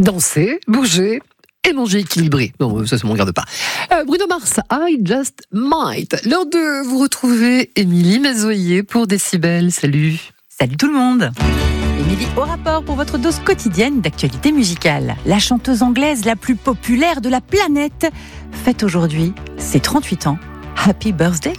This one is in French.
danser, bouger et manger équilibré. Non, ça ne me regarde pas. Bruno Mars, I Just Might. L'heure de vous retrouver Émilie Mazoyer pour Décibel. Salut. Salut tout le monde. Émilie au rapport pour votre dose quotidienne d'actualité musicale. La chanteuse anglaise la plus populaire de la planète fête aujourd'hui ses 38 ans. Happy birthday.